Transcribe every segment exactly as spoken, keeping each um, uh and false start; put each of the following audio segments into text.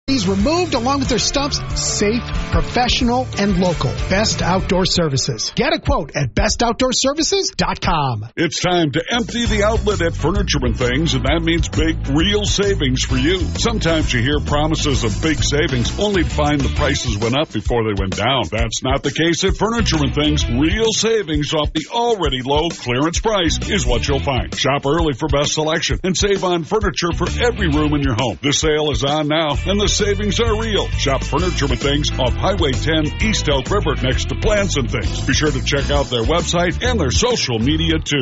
These removed along with their stumps. Safe, professional, and local. Best Outdoor Services. Get a quote at best outdoor services dot com. It's time to empty the outlet at Furniture and Things, and that means big, real savings for you. Sometimes you hear promises of big savings only to find the prices went up before they went down. That's not the case at Furniture and Things. Real savings off the already low clearance price is what you'll find. Shop early for best selection and save on furniture for every room in your home. The sale is on now, and the savings are real. Shop Furniture and Things off Highway ten, East Elk River, next to Plants and Things. Be sure to check out their website and their social media, too.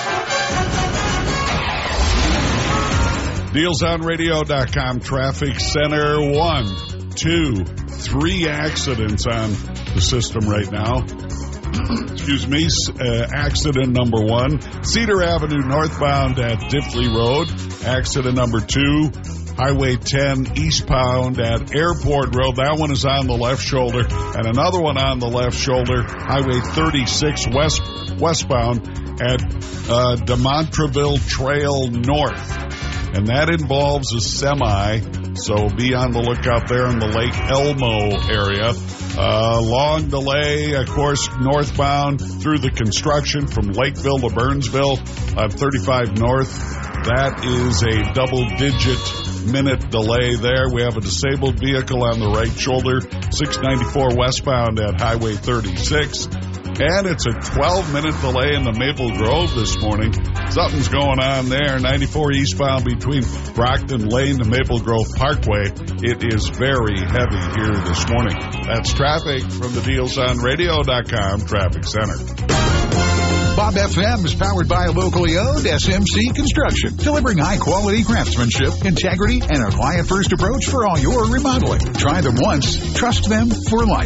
deals on radio dot com traffic center. One, two, three accidents on the system right now. Excuse me. Uh, accident number one, Cedar Avenue northbound at Diffley Road. Accident number two, Highway ten eastbound at Airport Road. That one is on the left shoulder. And another one on the left shoulder, Highway thirty-six west westbound at uh, Demontreville Trail North. And that involves a semi, so be on the lookout there in the Lake Elmo area. Uh, long delay, of course, northbound through the construction from Lakeville to Burnsville on thirty-five North. That is a double-digit minute delay there. We have a disabled vehicle on the right shoulder, six ninety-four westbound at Highway thirty-six. And it's a twelve-minute delay in the Maple Grove this morning. Something's going on there. ninety-four eastbound between Brockton Lane to Maple Grove Parkway. It is very heavy here this morning. That's traffic from the deals on radio dot com Traffic Center. Bob F M is powered by a locally owned S M C Construction, delivering high-quality craftsmanship, integrity, and a client-first approach for all your remodeling. Try them once, trust them for life.